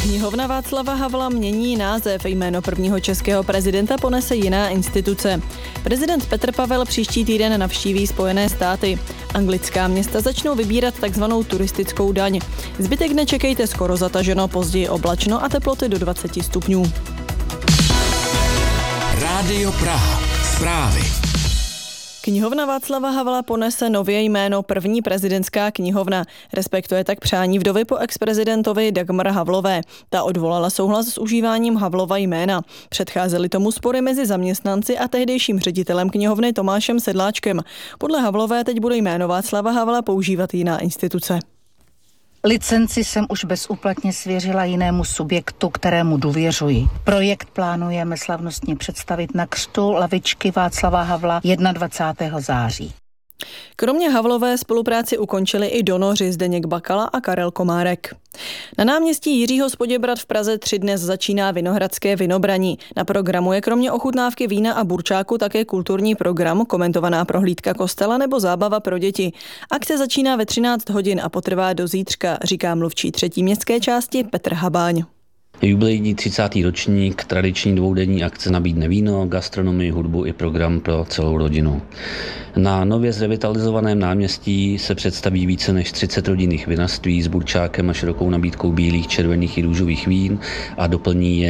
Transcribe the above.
Knihovna Václava Havla mění název, jméno prvního českého prezidenta ponese jiná instituce. Prezident Petr Pavel příští týden navštíví Spojené státy. Anglická města začnou vybírat takzvanou turistickou daň. Zbytek dne čekejte skoro zataženo, později oblačno a teploty do 20 stupňů. Rádio Praha. Zprávy. Knihovna Václava Havla ponese nově jméno první prezidentská knihovna. Respektuje tak přání vdovy po exprezidentovi Dagmar Havlové. Ta odvolala souhlas s užíváním Havlova jména. Předcházely tomu spory mezi zaměstnanci a tehdejším ředitelem knihovny Tomášem Sedláčkem. Podle Havlové teď bude jméno Václava Havla používat jiná instituce. Licenci jsem už bezúplatně svěřila jinému subjektu, kterému důvěřuji. Projekt plánujeme slavnostně představit na křtu lavičky Václava Havla 21. září. Kromě Havlové spolupráci ukončili i donoři Zdeněk Bakala a Karel Komárek. Na náměstí Jiřího z Poděbrad v Praze 3 dnes začíná Vinohradské vinobraní. Na programu je kromě ochutnávky vína a burčáku také kulturní program, komentovaná prohlídka kostela nebo zábava pro děti. Akce začíná ve 13 hodin a potrvá do zítřka, říká mluvčí 3. městské části Petr Habáň. Jubilejní 30. ročník tradiční dvoudenní akce nabídne víno, gastronomii, hudbu i program pro celou rodinu. Na nově zrevitalizovaném náměstí se představí více než 30 rodinných vinařství s burčákem a širokou nabídkou bílých, červených i růžových vín a doplní je